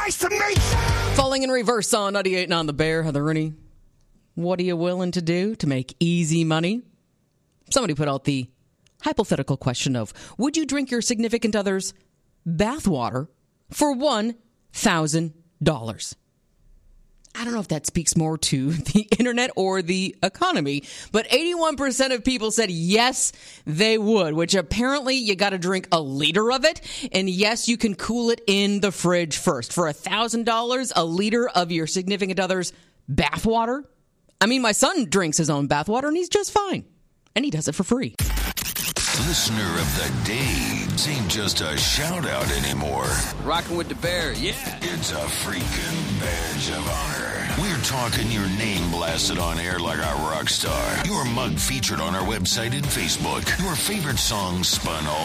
Nice to meet you. Falling in reverse on 98 on the Bear. Heather Rooney, what are you willing to do to make easy money? Somebody put out the hypothetical question of, would you drink your significant other's bathwater for $1,000? I don't know if that speaks more to the internet or the economy, but 81% of people said yes, they would, which apparently you got to drink a liter of it. And yes, you can cool it in the fridge first. For $1,000, a liter of your significant other's bathwater. I mean, my son drinks his own bathwater and he's just fine. And he does it for free. Listener of the day ain't just a shout out anymore. Rocking with the Bear, yeah. It's a freaking badge of honor. We're talking your name blasted on air like a rock star. Your mug featured on our website and Facebook. Your favorite songs spun all